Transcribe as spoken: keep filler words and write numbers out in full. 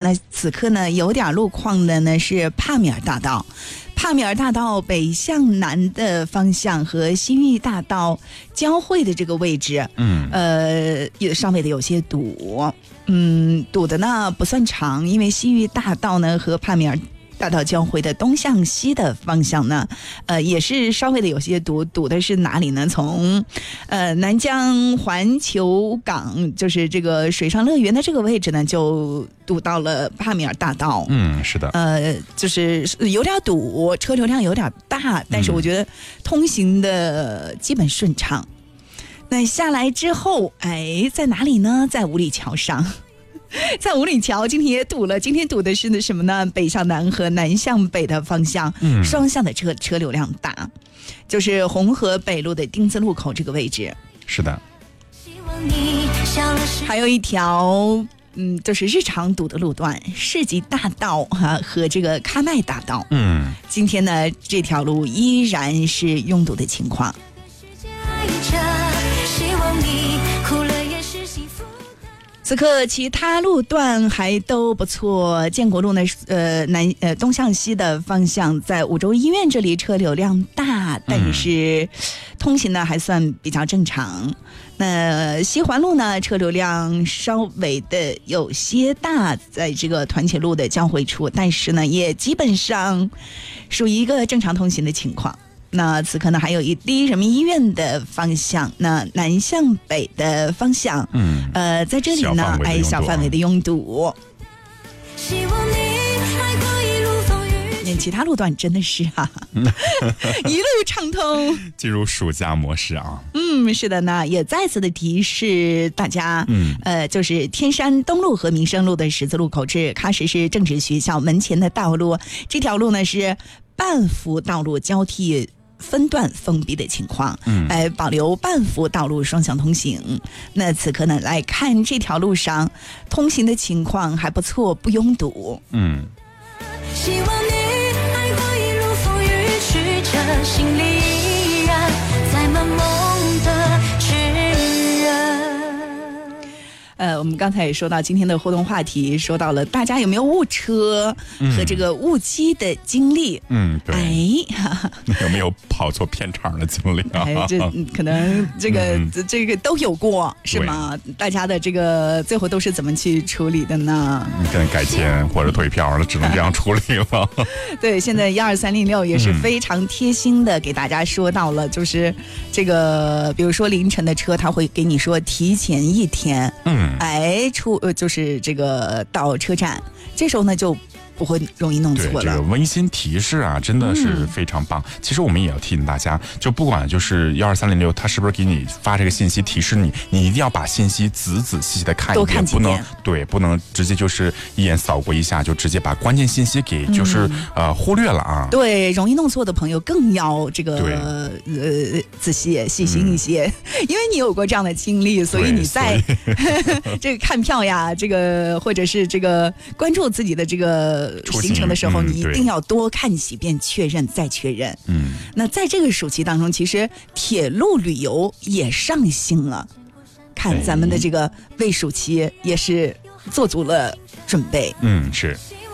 那此刻呢有点路况的呢是帕米尔大道。帕米尔大道北向南的方向和西域大道交汇的这个位置，嗯，呃，有稍微的有些堵，嗯，堵的呢不算长，因为西域大道呢和帕米尔大道交汇的东向西的方向呢，呃，也是稍微的有些堵，堵的是哪里呢？从呃南疆环球港，就是这个水上乐园的这个位置呢，就堵到了帕米尔大道。 嗯，是的， 呃，就是有点堵，车流量有点大，但是我觉得通行的基本顺畅。那下来之后，哎，在哪里呢？在五里桥上。在五里桥今天也堵了，今天堵的是什么呢？北向南和南向北的方向，嗯，双向的车车流量大，就是红河北路的丁字路口这个位置。 是的， 还有一条，嗯，就是日常堵的路段，世纪大道哈、啊、和这个喀麦大道，嗯，今天呢这条路依然是拥堵的情况。此刻其他路段还都不错，建国路呢，呃南呃东向西的方向，在五洲医院这里车流量大，但是通行呢还算比较正常。那西环路呢，车流量稍微的有些大，在这个团结路的交汇处，但是呢也基本上属于一个正常通行的情况。那此刻呢，还有一第一人民医院的方向，那南向北的方向，嗯，呃，在这里呢，哎，小范围的拥堵。希望你爱过一路风雨，其他路段真的是啊，一路畅通， 进入暑假模式啊。 嗯，是的呢，也再次的提示大家，嗯，呃，就是天山东路和民生路的十字路口至喀什市政治学校门前的道路，这条路呢是半幅道路交替分段封闭的情况，嗯，来保留半幅道路双向通行。那此刻呢，来看这条路上通行的情况还不错，不拥堵。嗯，希望你爱过一路风雨，曲折心里依然在漫梦的炽热。呃，我们刚才也说到今天的互动话题，说到了大家有没有误车和这个误机的经历？嗯，对。哎， 有没有跑错片场的经历啊？ 哎，这可能这个、嗯、这个都有过，是吗？大家的这个最后都是怎么去处理的呢？ 跟改签或者退票了，只能这样处理了。 对，现在一二三零六也是非常贴心的给大家说到了，就是这个，比如说凌晨的车，他会给你说提前一天，嗯。哎，出呃就是这个到车站，这时候呢就不会容易弄错了。 对，这个温馨提示啊，真的是非常棒。嗯、其实我们也要提醒大家，就不管就是幺二三零六，他是不是给你发这个信息提示你，你一定要把信息仔仔细细的看一遍，不能对，不能直接就是一眼扫过一下就直接把关键信息给就是、嗯、呃忽略了啊。 对，容易弄错的朋友更要这个呃仔细细心一些、嗯，因为你有过这样的经历，所以你在这个看票呀，这个或者是这个关注自己的这个行程的时候、嗯、你一定要多看几遍，确认再确认。嗯，那在这个暑期当中，其实铁路旅游也上新了，看咱们的这个为暑期也是做足了准备。 嗯，是。